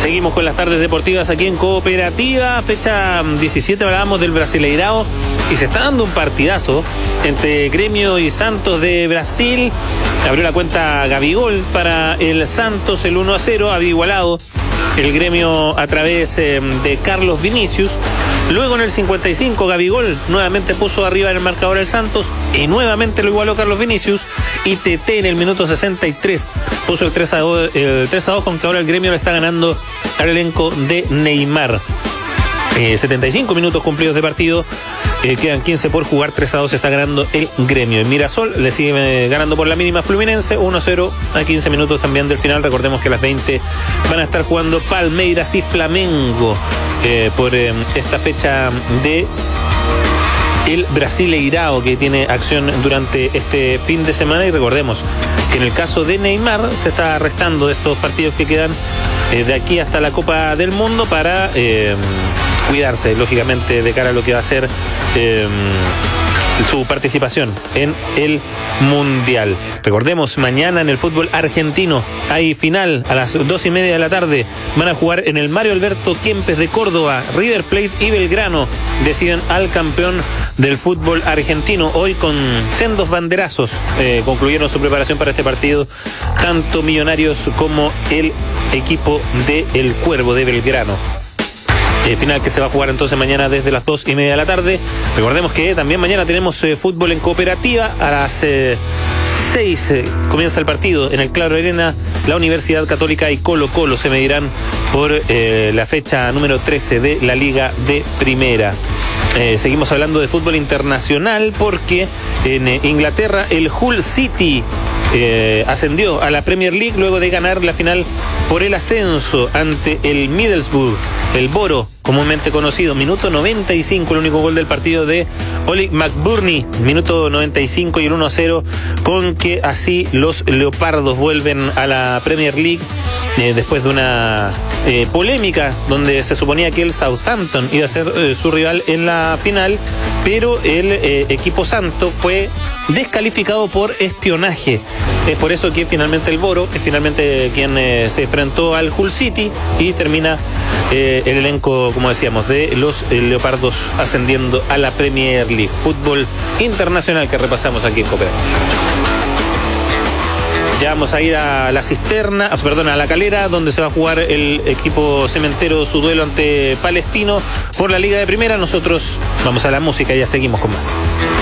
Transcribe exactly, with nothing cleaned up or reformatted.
Seguimos con las tardes deportivas aquí en Cooperativa, fecha diecisiete, hablábamos del Brasileirao y se está dando un partidazo entre Gremio y Santos de Brasil. Abrió la cuenta Gabigol para el Santos, el uno a cero, había igualado el Gremio a través eh, de Carlos Vinicius. Luego en el cincuenta y cinco Gabigol nuevamente puso arriba en el marcador el Santos y nuevamente lo igualó Carlos Vinicius, y T T en el minuto sesenta y tres puso el tres a dos, el tres a dos, con que ahora el Gremio le está ganando al elenco de Neymar. Eh, setenta y cinco minutos cumplidos de partido, eh, quedan quince por jugar, tres a dos está ganando el Gremio. El Mirasol le sigue eh, ganando por la mínima Fluminense, uno a cero a quince minutos también del final. Recordemos que a las veinte van a estar jugando Palmeiras y Flamengo eh, por eh, esta fecha de el Brasileirao, que tiene acción durante este fin de semana. Y recordemos que en el caso de Neymar se está restando de estos partidos que quedan eh, de aquí hasta la Copa del Mundo para eh, cuidarse, lógicamente, de cara a lo que va a ser eh, su participación en el Mundial. Recordemos, mañana en el fútbol argentino hay final a las dos y media de la tarde. Van a jugar en el Mario Alberto Kempes de Córdoba. River Plate y Belgrano deciden al campeón del fútbol argentino. Hoy con sendos banderazos eh, concluyeron su preparación para este partido, tanto Millonarios como el equipo de El Cuervo de Belgrano. Eh, final que se va a jugar entonces mañana desde las dos y media de la tarde. Recordemos que también mañana tenemos eh, fútbol en Cooperativa. A las eh, seis eh, comienza el partido en el Claro Arena. La Universidad Católica y Colo Colo se medirán por eh, la fecha número trece de la Liga de Primera. Eh, seguimos hablando de fútbol internacional porque en eh, Inglaterra el Hull City eh, ascendió a la Premier League luego de ganar la final por el ascenso ante el Middlesbrough, el Boro comúnmente conocido. Minuto noventa y cinco, el único gol del partido de Oli McBurney, minuto noventa y cinco, y el uno a cero, con que así los Leopardos vuelven a la Premier League eh, después de una eh, polémica donde se suponía que el Southampton iba a ser eh, su rival en la final, pero el eh, equipo santo fue descalificado por espionaje. Es por eso que finalmente el Boro es finalmente quien eh, se enfrentó al Hull City y termina eh, el elenco, como decíamos, de los eh, Leopardos ascendiendo a la Premier League. Fútbol internacional que repasamos aquí en Cooperativa. Ya vamos a ir a la cisterna, perdón, a la Calera, donde se va a jugar el equipo cementero su duelo ante Palestino por la Liga de Primera. Nosotros vamos a la música y ya seguimos con más.